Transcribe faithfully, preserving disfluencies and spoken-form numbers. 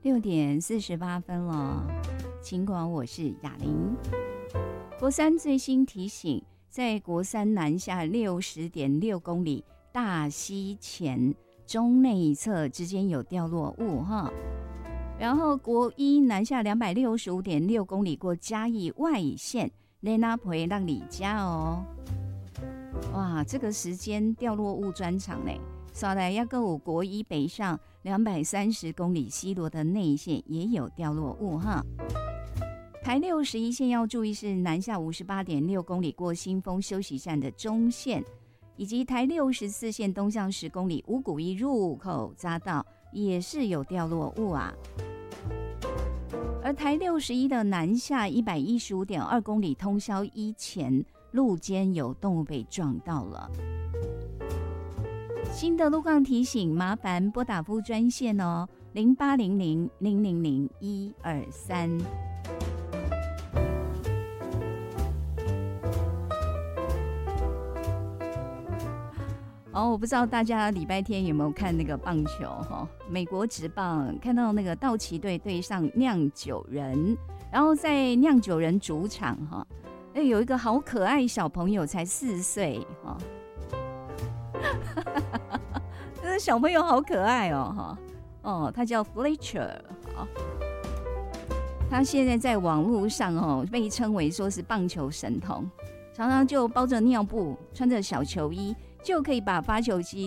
六点四十八分了，尽管我是雅玲。国三最新提醒，在国三南下六十点六公里大溪前中内侧之间有掉落物哈。然后国一南下两百六十五点六公里过嘉义外线内那培让里家哦。哇，这个时间掉落物专场呢，刷来要够国一北上两百三十公里西螺的内线也有掉落物哈。台六十一线要注意是南下五十八点六公里过新丰休息站的中线，以及台六十四线东向十公里五股一入口匝道也是有掉落物啊。而台六十一的南下一百一十五点二公里通霄一前路肩有动物被撞到了。新的路况提醒，麻烦拨打服务专线哦，零八零零零零零一二三。哦，我不知道大家礼拜天有没有看那个棒球哈？美国职棒看到那个道奇队对上酿酒人，然后在酿酒人主场哈，有一个好可爱小朋友，才四岁哈。这个小朋友好可爱哦哈，哦，他叫 Fletcher 啊，他现在在网络上哦被称为说是棒球神童，常常就包着尿布，穿着小球衣，就可以把发球机